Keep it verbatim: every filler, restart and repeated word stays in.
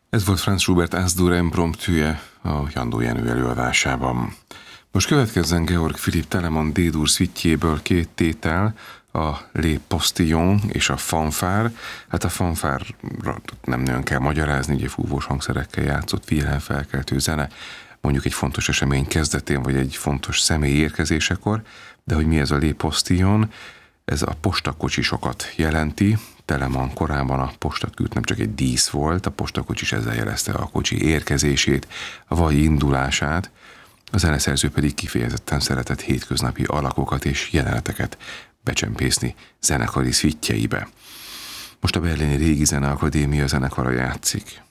Ez volt Franz Schubert As dur impromptuje a Jandó Jenő előadásában. Most következzen Georg Philipp Telemann D-dur szüitjéből két tétel, a Les Postillons és a fanfár. Hát a fanfárra nem nagyon kell magyarázni, ugye fúvós hangszerekkel játszott figyelemfelkeltő zene, mondjuk egy fontos esemény kezdetén, vagy egy fontos személy érkezésekor, de hogy mi ez a Les Postillons, ez a postakocsisokat jelenti. Telemann korában a postakürt nem csak egy dísz volt, a postakocsis ezzel jelezte a kocsi érkezését, vagy indulását, a zeneszerző pedig kifejezetten szeretett hétköznapi alakokat és jeleneteket becsempészni zenekari szüitjeibe. Most a Berlini Régi Zeneakadémia zenekara játszik.